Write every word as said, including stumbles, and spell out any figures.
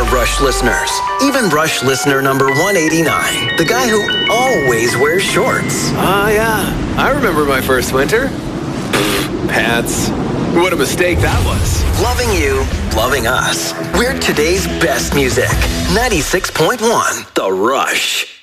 Rush listeners. Even Rush listener number one eighty-nine, the guy who always wears shorts. Oh, yeah. I remember my first winter. Pants. What a mistake that was. Loving you, loving us. We're today's best music. ninety-six point one, The Rush.